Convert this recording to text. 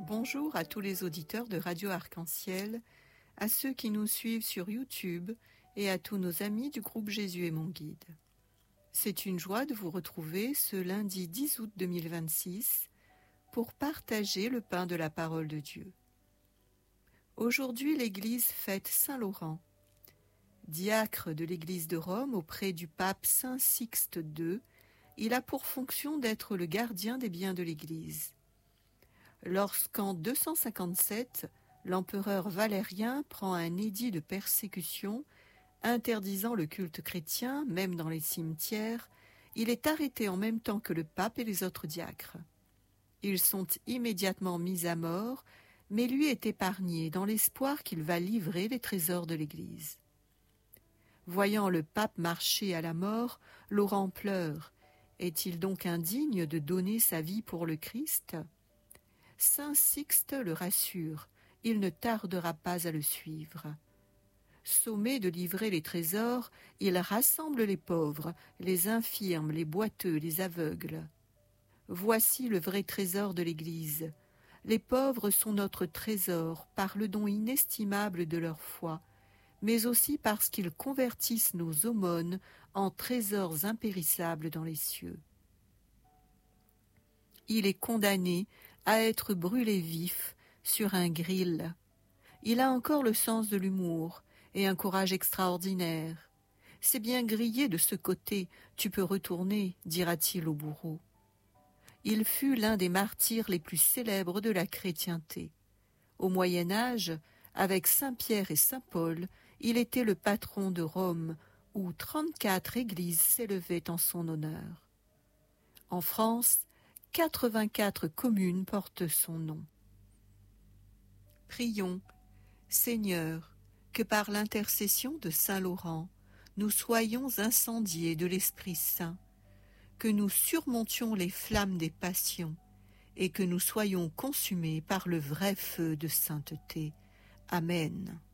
Bonjour à tous les auditeurs de Radio Arc-en-Ciel, à ceux qui nous suivent sur YouTube et à tous nos amis du groupe Jésus est mon guide. C'est une joie de vous retrouver ce lundi 10 août 2026 pour partager le pain de la parole de Dieu. Aujourd'hui, l'Église fête Saint Laurent, diacre de l'Église de Rome auprès du pape Saint Sixte II. Il a pour fonction d'être le gardien des biens de l'Église. Lorsqu'en 257, l'empereur Valérien prend un édit de persécution interdisant le culte chrétien, même dans les cimetières, il est arrêté en même temps que le pape et les autres diacres. Ils sont immédiatement mis à mort, mais lui est épargné dans l'espoir qu'il va livrer les trésors de l'Église. Voyant le pape marcher à la mort, Laurent pleure. Est-il donc indigne de donner sa vie pour le Christ ? Saint Sixte le rassure, il ne tardera pas à le suivre. Sommé de livrer les trésors, il rassemble les pauvres, les infirmes, les boiteux, les aveugles. Voici le vrai trésor de l'Église. Les pauvres sont notre trésor par le don inestimable de leur foi, mais aussi parce qu'ils convertissent nos aumônes en trésors impérissables dans les cieux. Il est condamné à être brûlé vif sur un gril. Il a encore le sens de l'humour et un courage extraordinaire. C'est bien grillé de ce côté, tu peux retourner, dira-t-il au bourreau. Il fut l'un des martyrs les plus célèbres de la chrétienté. Au Moyen-Âge, avec Saint Pierre et Saint Paul, il était le patron de Rome, où 34 églises s'élevaient en son honneur. En France, 84 communes portent son nom. Prions, Seigneur, que par l'intercession de Saint Laurent, nous soyons incendiés de l'Esprit Saint, que nous surmontions les flammes des passions et que nous soyons consumés par le vrai feu de sainteté. Amen.